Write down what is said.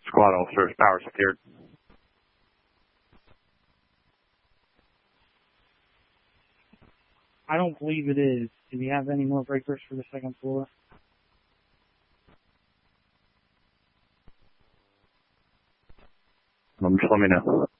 Squad officers, power secured. I don't believe it is. Do we have any more breakers for the second floor? Just let me know.